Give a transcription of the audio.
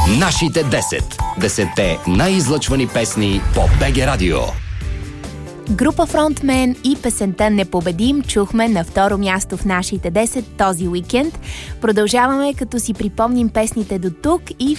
Нашите 10. 10-те най-излъчвани песни по БГ Радио. Група Фронтмен и песента "Непобедим" чухме на второ място в нашите 10 този уикенд. Продължаваме, като си припомним песните до тук и